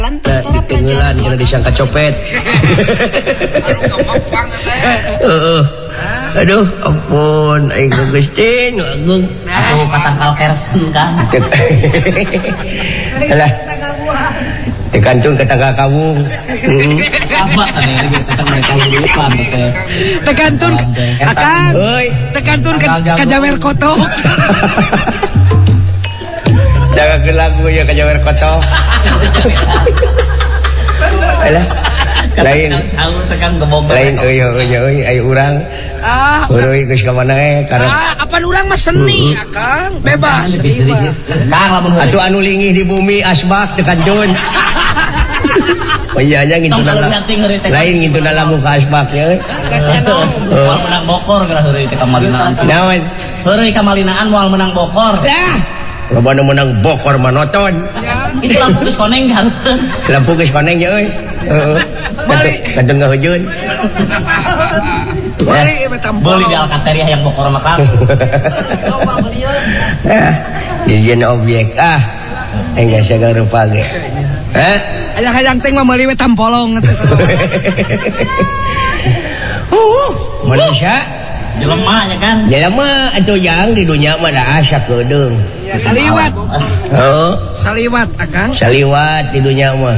Ditinggalan karena disangka copet. Aduh, ampun, aing Gustin, agung. Aku katangkal kersen kan. Alah. Tekancung ke tangga kawung. Apa tadi mereka lupa betul. Tekantun akan. Tekantun ke Jawer Koto. Jaga ke lagu ya ke Jawer Koto. Alah. Lain ayo urang geus ka mana karena apaan urang mah seni Akang bebas atuh anu linggih di bumi asbak teu kanjun oh iya nya ngintuna lain ngintuna lagu ka asbaknya moal menang bokor geura heureuy teh kamalinaan naon heureuy kamalinaan moal menang bokor loba nu menang bokor manoton itu lampu geus koneng kan lampu geus koneng ya euy kadang ngahujeun mari betam beli di Alkateriah yang bokor mah Kang izin objek enggak segala rupa ge hayang-hayang teh mah meuli we tampolong teh manusia jelema nya kan jelema atuh yang di dunia mah da asa keudeung ya saliwat saliwat Akang saliwat di dunia mah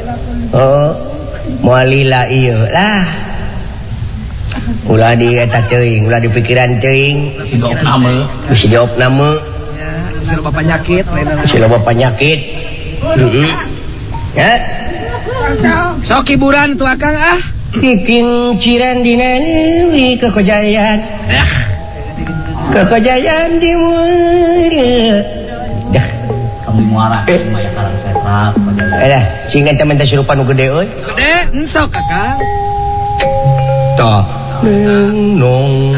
moal lila ieu lah ulah di eta teuing ulah di pikiran teuing si jawab nama ya si loba penyakit si loba penyakit ya sok hiburan tuh Akang Kiking ciran dina newi kekojayaan kekojayaan di muara dah kamu muara maya karang setrap alah singan teman teh surupan nu gede euy gede ensok Akang tah nong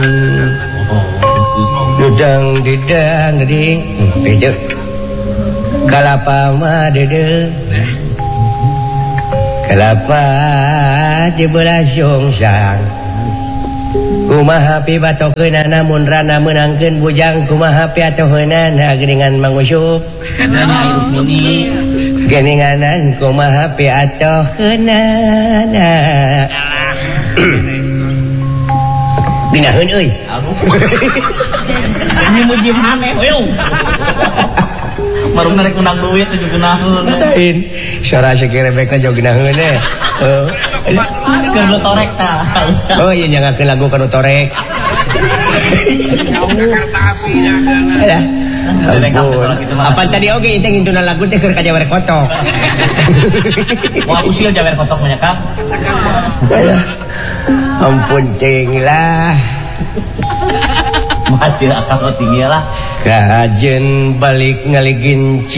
dudang didang ding bejo kalapa mah dede kelapa di belah sungsang kumaha pi batokeunana mun rana meunangkeun bujang kumaha pi atoheunana geuningan mangusup geuninganan kumaha pi atoheunana dinaheun euy ini muji maneh hoyong marung narek menang duit tujuh genaheun lain suara sekirebekna jauh genaheun keur torek tah oh iya nyangakeun lagu kanu torek alah apa tadi oge teh ngintuna lagu teh keur ka Jawer Kotok moal usil Jawer Kotok mah nya Kang ampun ting lah macet akal tinggi lah kajen balik ngaligin